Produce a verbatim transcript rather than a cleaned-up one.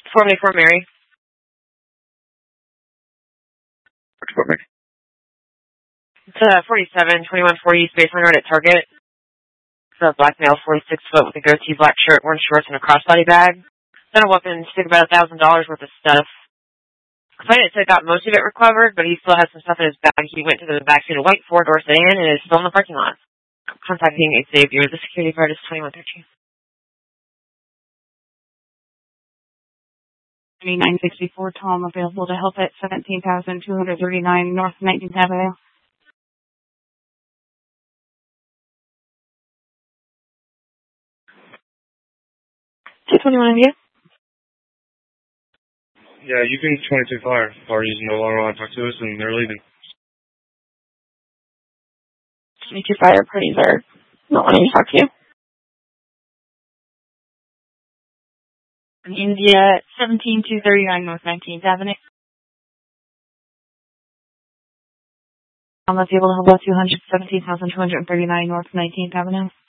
four four Mary. Which Mary? It's uh, forty-seven, twenty-one forty Space Line Road at Target. It's a black male, forty-six foot with a goatee, black shirt, orange shorts, and a crossbody bag. Then a weapon, took about one thousand dollars worth of stuff. Complainant said got most of it recovered, but he still has some stuff in his bag. He went to the backseat of a white four-door sedan and is still in the parking lot. Contacting Xavier. The security guard is twenty-one thirteen. twenty-nine sixty-four Tom available to help at seventeen thousand two hundred thirty-nine North nineteenth Avenue. two twenty-one India. Yeah, you can twenty-two fire. Parties no longer want to talk to us, and they're leaving. twenty-two fire parties are not wanting to talk to you. India, seventeen two thirty-nine North nineteenth Avenue. I'm able to help out two hundred seventeen thousand two hundred thirty-nine North nineteenth Avenue.